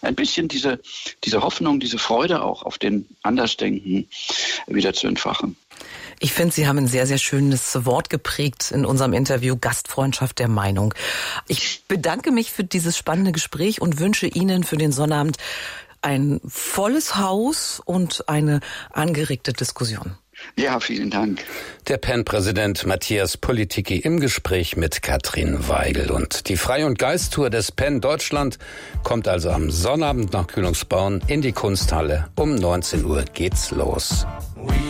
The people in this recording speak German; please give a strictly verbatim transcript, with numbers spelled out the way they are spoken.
ein bisschen diese, diese Hoffnung, diese Freude auch auf den Andersdenken wieder zu entfachen. Ich finde, Sie haben ein sehr, sehr schönes Wort geprägt in unserem Interview, Gastfreundschaft der Meinung. Ich bedanke mich für dieses spannende Gespräch und wünsche Ihnen für den Sonnabend ein volles Haus und eine angeregte Diskussion. Ja, vielen Dank. Der Penn-Präsident Matthias Politiki im Gespräch mit Katrin Weigel. Und die Frei- und Geist-Tour des Penn Deutschland kommt also am Sonnabend nach Kühlungsborn in die Kunsthalle. Um neunzehn Uhr geht's los.